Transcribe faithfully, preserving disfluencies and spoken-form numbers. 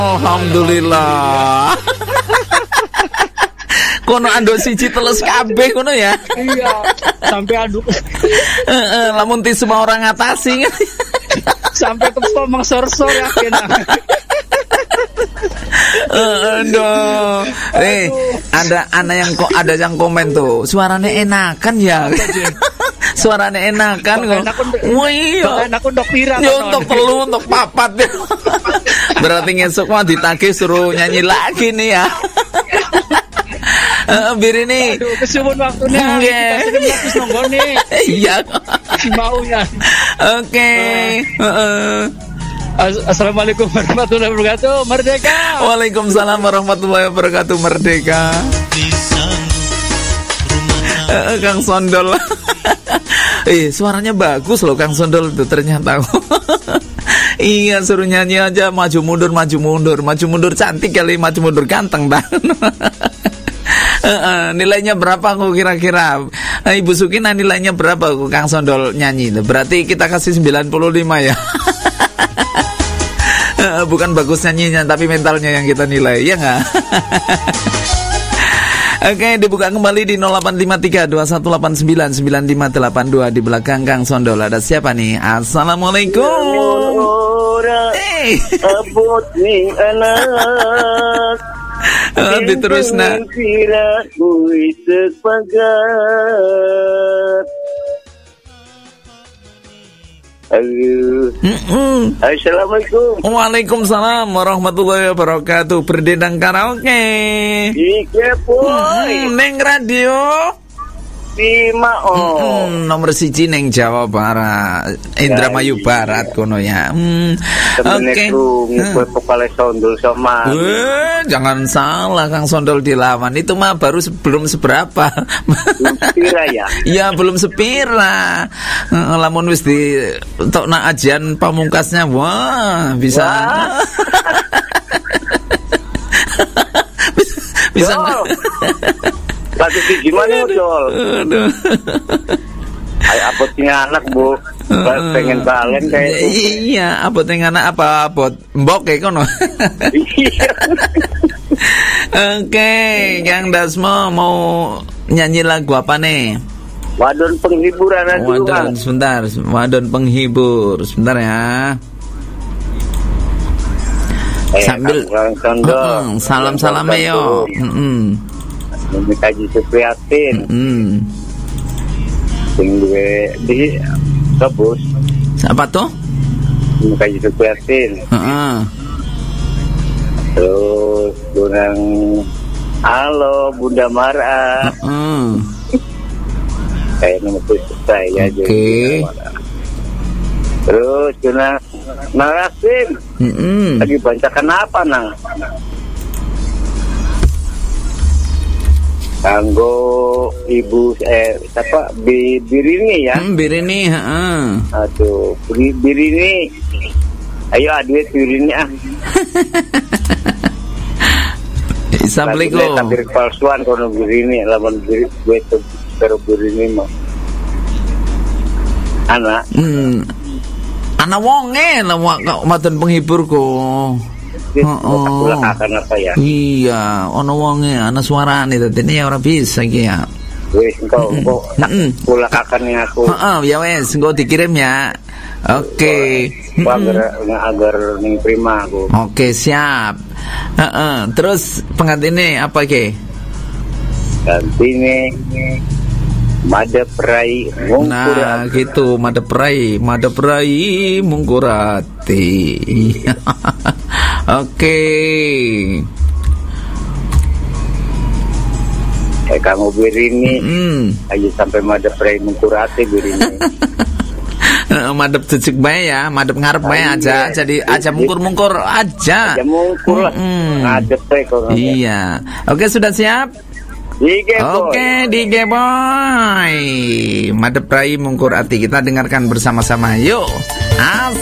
Alhamdulillah. Kono ando siji teles kabeh kono ya. Iya, sampai aduk. Heeh, lamun ti semua orang ngatasi. Sampai tepung mengsor-sor ya kena. Aduh. Eh, ada anak yang kok ada yang komen tuh, suaranya enakan ya. Suaranya enakan kok. Wih, enak untuk pira. Ya untuk telu, untuk papat. Berarti ngesuk mah ditagih suruh nyanyi lagi nih ya. Uh, bir ini. Aduh, kesuwun waktunya. Nggih. Iya. Maunya. Oke. Heeh. Assalamualaikum warahmatullahi wabarakatuh. Merdeka. Waalaikumsalam warahmatullahi wabarakatuh. Merdeka. Uh, Kang Sondol. Eh, suaranya bagus loh Kang Sondol itu ternyata. Iya, suruh nyanyi aja maju mundur maju mundur, maju mundur cantik kali, maju mundur ganteng dah. Uh, uh, nilainya berapa aku kira-kira? Uh, Ibu Sukina nilainya berapa aku Kang Sondol nyanyi itu? Berarti kita kasih sembilan puluh lima ya. uh, bukan bagus nyanyinya tapi mentalnya yang kita nilai, ya enggak? Oke, okay, dibuka kembali di nol delapan lima tiga dua satu delapan sembilan sembilan lima delapan dua. Di belakang Kang Sondol ada siapa nih? Assalamualaikum. Hey. Abot ning anak. Oh, diterus nak. Halo. Assalamualaikum. Waalaikumsalam warahmatullahi wabarakatuh. Berdendang karaoke. Iya boy. Neng radio. Lima oh. Hmm, nomor siji neng Jawa Barat, Indramayu Barat kono ya. Hmm, Oke. Oke. Pokale Sondol sama. Eh, jangan salah Kang Sondol dilawan. Itu mah baru sebelum seberapa. Belum sepira ya. Iya, belum sepira. Uh, lamun wis di tokna ajian pamungkasnya, wah, bisa. Wah. bisa. bisa Satu sih gimana Dol? Aduh. Ayo apotnya anak bu, uh, pengen balen kayak itu. Iya, apotnya anak apa apot mbok kayak kono. Oke, Kang Dasmo mau nyanyi lagu apa nih? Wadon penghiburan aja. Wadon, sebentar, wadon penghibur, sebentar ya. Eh, sambil uh, salam salam yo. Ini kaji Supriyatin. Hmm. Sing duwe di kabus. Apa tuh? Ini kaji Supriyatin. Heeh. Terus kurang halo Bunda Mara. Heeh. Kayak nomor selesai ya. Oke. Terus kurang Narasim. Heeh. Lagi bacakan apa nang? Kanggo ibu eh siapa Bi, Birini ya? Hmm, Birini, heeh. Aduh, Bi, Birini. Ayo aduh Birini ah. Assalamualaikum. Tabir palsuan kono Birini lawan gue tuh pero Birini mah. Anak. Hmm. Anak wonge lah maten penghibur kok. Oh, akan apa ya? Iya, ono wonge ana suarane dadi ya ora bisa iki ya. Wis engko engko kula kakane aku. Heeh, ya wes engko dikirim ya. Oke. Agar agar ning prima aku. Oke, siap. Heeh, terus pengantine apa iki? Gantine Madeprai Mungkurati. Nah, gitu, Madeprai, Madeprai Mungkurati. Oke. Eh kamu Birini, mm. aja sampai Madeprai Mungkurati Birini. Madep cecik bae ya, madep ngarep bae aja, jadi aja mungkur-mungkur aja. Aja mungkur lah. Ngadep kok. Iya. Oke, sudah siap? Oke, okay, di Boy. Madeprai Mungkurati, kita dengarkan bersama-sama. Yuk. As